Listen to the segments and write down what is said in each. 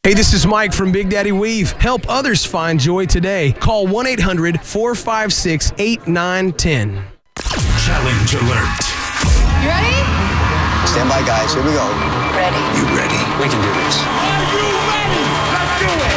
Hey, this is Mike from Big Daddy Weave. Help others find joy today. Call 1-800-456-8910. Challenge alert. You ready? Stand by, guys. Here we go. Ready. You ready? We can do this. Are you ready? Let's do it.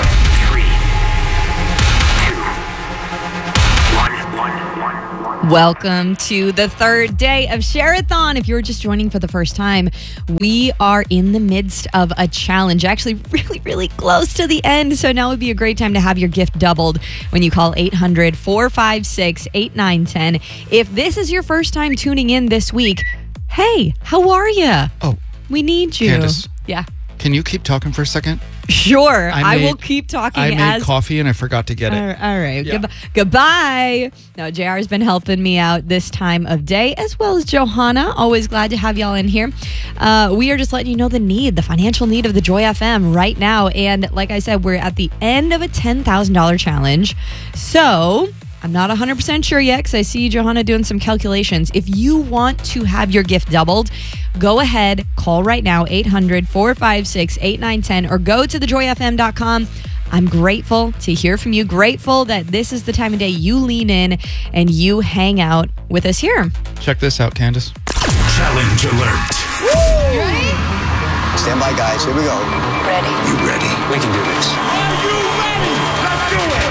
3, 2, 1. Welcome to the third day of Share-a-thon. If you're just joining for the first time, we are in the midst of a challenge, actually really close to the end. So now would be a great time to have your gift doubled when you call 800-456-8910. If this is your first time tuning in this week, hey, how are you? Oh, We need you. Candace. Yeah. can you keep talking for a second? Sure. I will made- keep talking I made as... coffee and I forgot to get it. All right. Yeah. Goodbye. No, JR's been helping me out this time of day, as well as Johanna. Always glad to have y'all in here. We are just letting you know the financial need of the Joy FM right now. And like I said, we're at the end of a $10,000 challenge. So I'm not 100% sure yet because I see Johanna doing some calculations. If you want to have your gift doubled, go ahead, call right now, 800-456-8910, or go to thejoyfm.com. I'm grateful to hear from you. Grateful that this is the time of day you lean in and you hang out with us here. Check this out, Candace. Challenge alert. You ready? Stand by, guys. Here we go. Ready. You ready? We can do this. Are you ready? Let's do it.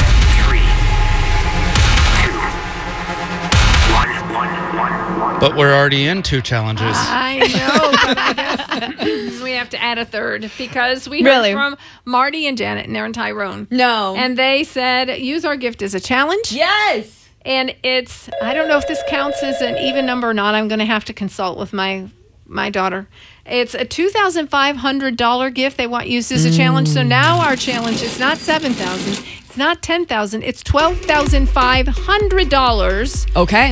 3, 2, 1. But we're already in 2 challenges. I know, but I guess we have to add a third because we heard Really? from Marty and Janet and they're in Tyrone. No. And they said, use our gift as a challenge. yes. And it's, I don't know if this counts as an even number or not. I'm going to have to consult with my daughter. It's a $2,500 gift they want used as a challenge. So now our challenge is not $7,000. It's not $10,000. It's $12,500. Okay. A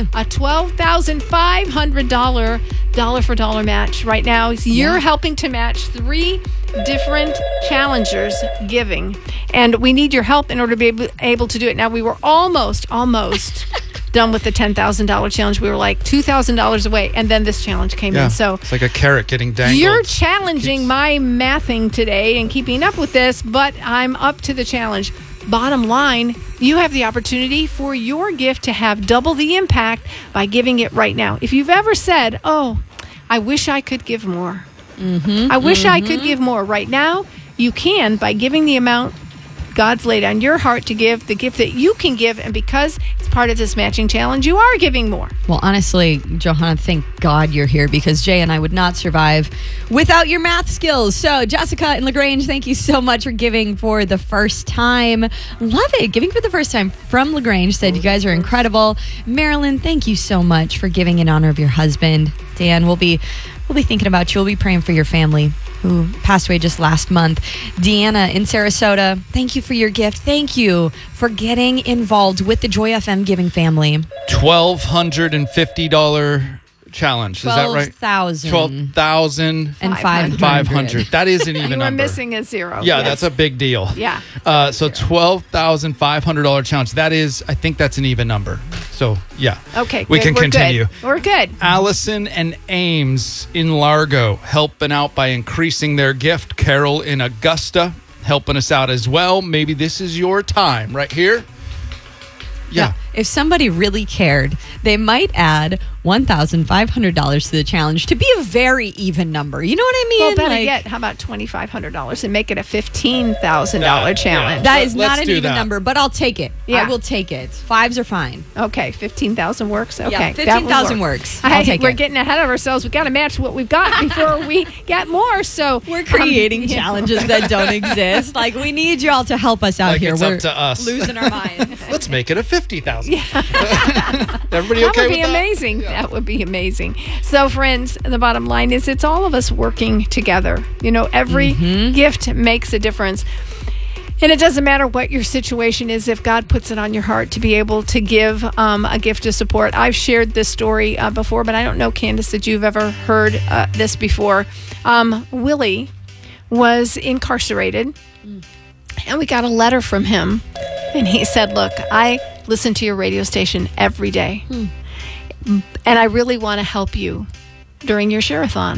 $12,500 dollar for dollar match right now. You're helping to match 3 different challengers giving, and we need your help in order to be able to do it. Now, we were almost done with the $10,000 challenge. We were like $2,000 away, and then this challenge came in. So it's like a carrot getting dangled. you're challenging my mathing today and keeping up with this, but I'm up to the challenge. Bottom line, you have the opportunity for your gift to have double the impact by giving it right now. If you've ever said, oh, I wish I could give more. I wish I could give more. Right now, you can by giving the amount God's laid on your heart to give, the gift that you can give. And because it's part of this matching challenge, you are giving more. Well, honestly, Johanna, thank God you're here because Jay and I would not survive without your math skills. So, Jessica and LaGrange, thank you so much for giving for the first time. Love it. Giving for the first time from LaGrange said you guys are incredible. Marilyn, thank you so much for giving in honor of your husband. Dan, we'll be thinking about you. We'll be praying for your family who passed away just last month. Deanna in Sarasota, thank you for your gift. Thank you for getting involved with the Joy FM giving family. $1,250 challenge. Is that right? 12,000. 12,500. That is an even You were number. missing a zero. Yeah, Yes. that's a big deal. Yeah. So $12,500 challenge. That is, I think that's an even number. So yeah. Okay, We good. can We're continue. Good. We're good. Allison and Ames in Largo helping out by increasing their gift. Carol in Augusta helping us out as well. Maybe this is your time right here. Yeah. If somebody really cared, they might add $1,500 to the challenge to be a very even number. You know what I mean? Well, better Like, yet, how about $2,500 and make it a $15,000 challenge? that is not Let's an do even that. number, but I'll take it. Yeah. I will take it. 5s are fine. Okay, 15,000 works. Okay, Yeah, that would 15,000 work. works. I'll take we're it. getting ahead of ourselves. We got to match what we've got before we get more. So We're creating yeah. challenges that don't exist. Like, we need y'all to help us out Like here. it's We're up to us. losing our minds. Let's make it a 50,000. Everybody That okay would with be that? amazing. That would be amazing. So, friends, the bottom line is it's all of us working together. You know, every gift makes a difference. And it doesn't matter what your situation is if God puts it on your heart to be able to give a gift of support. I've shared this story before, but I don't know, Candace, that you've ever heard this before. Willie was incarcerated, and we got a letter from him. And he said, look, I listen to your radio station every day, and I really want to help you during your share-a-thon.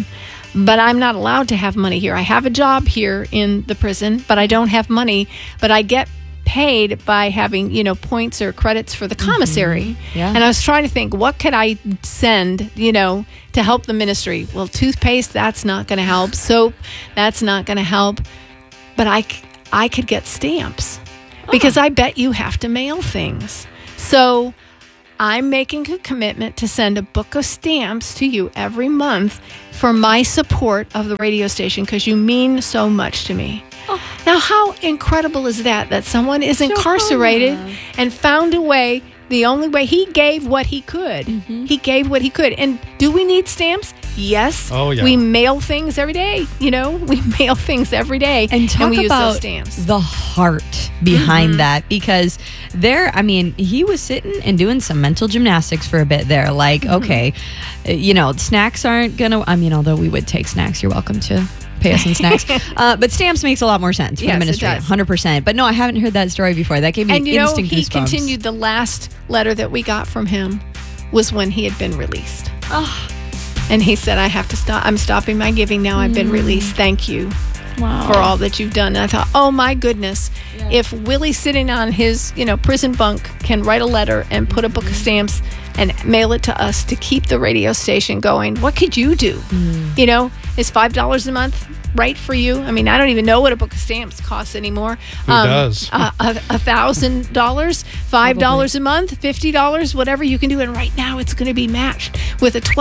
but I'm not allowed to have money here. I have a job here in the prison, but I don't have money, but I get paid by having, points or credits for the commissary. Yeah. And I was trying to think, what could I send, to help the ministry? Well, toothpaste, that's not going to help. Soap, that's not going to help. But I could get stamps because I bet you have to mail things. So I'm making a commitment to send a book of stamps to you every month for my support of the radio station because you mean so much to me. Now, how incredible is that someone is incarcerated and found a way, the only way, he gave what he could. He gave what he could. And do we need stamps? Yes. Oh, yeah. We mail things every day. We mail things every day. And talk we use about those stamps. the heart behind that, because he was sitting and doing some mental gymnastics for a bit there. Like, okay, snacks aren't going to, although we would take snacks, you're welcome to pay us in snacks. But stamps makes a lot more sense for Yes, the it ministry, does. 100%. But no, I haven't heard that story before. That gave me And instant he goosebumps. continued. The last letter that we got from him was when he had been released. And he said, I have to stop. I'm stopping my giving now. I've been released. Thank you for all that you've done. And I thought, oh my goodness, if Willie sitting on his, prison bunk can write a letter and put a book of stamps and mail it to us to keep the radio station going, what could you do? Is $5 a month right for you? I don't even know what a book of stamps costs anymore. Who does? $1,000, $5 a month, $50, whatever you can do. And right now it's going to be matched with a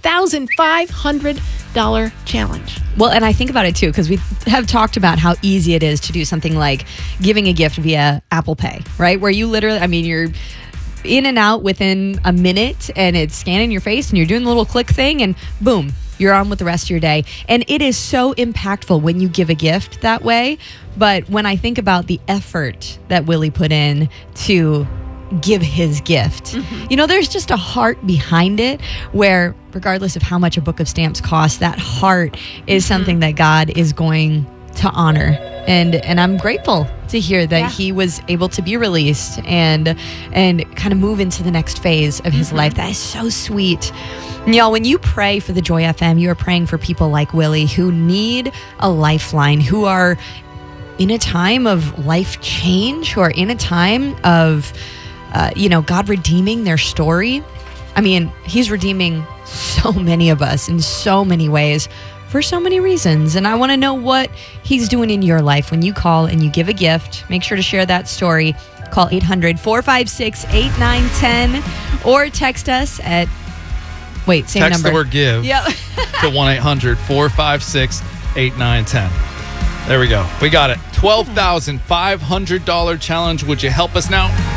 $12,500 challenge. Well, and I think about it too, because we have talked about how easy it is to do something like giving a gift via Apple Pay, right? Where you literally, you're in and out within a minute and it's scanning your face and you're doing the little click thing and boom, you're on with the rest of your day. And it is so impactful when you give a gift that way. But when I think about the effort that Willie put in to give his gift, there's just a heart behind it where regardless of how much a book of stamps costs, that heart is something that God is going to honor. And I'm grateful to hear that he was able to be released and kind of move into the next phase of his life. That is so sweet. And y'all, when you pray for the Joy FM, you are praying for people like Willie who need a lifeline, who are in a time of life change, who are in a time of, God redeeming their story. He's redeeming so many of us in so many ways for so many reasons. And I want to know what he's doing in your life. When you call and you give a gift, make sure to share that story. Call 800-456-8910 or text us at, same Text number. the word give Yep. to 1-800-456-8910. There we go. We got it. $12,500 challenge. Would you help us now?